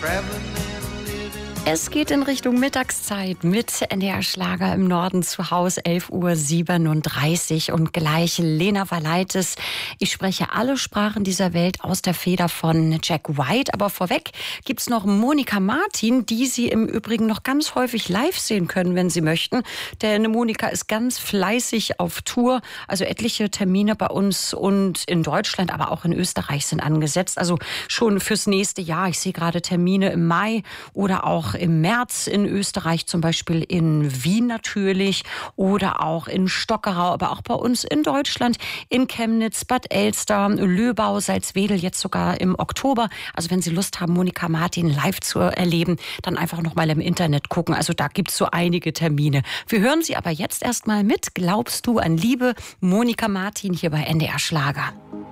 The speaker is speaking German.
Es geht in Richtung Mittagszeit mit NDR Schlager im Norden zu Hause, 11:37 Uhr und gleich Lena Valaitis. Ich spreche alle Sprachen dieser Welt aus der Feder von Jack White. Aber vorweg gibt's noch Monika Martin, die Sie im Übrigen noch ganz häufig live sehen können, wenn Sie möchten. Denn Monika ist ganz fleißig auf Tour. Also etliche Termine bei uns und in Deutschland, aber auch in Österreich sind angesetzt. Also schon fürs nächste Jahr. Ich sehe gerade Termine im Mai oder auch im März in Österreich, zum Beispiel in Wien natürlich oder auch in Stockerau, aber auch bei uns in Deutschland, in Chemnitz, Bad Elster, Löbau, Salzwedel, jetzt sogar im Oktober. Also wenn Sie Lust haben, Monika Martin live zu erleben, dann einfach noch mal im Internet gucken. Also da gibt's so einige Termine. Wir hören Sie aber jetzt erst mal mit. Glaubst du an Liebe? Monika Martin hier bei NDR Schlager.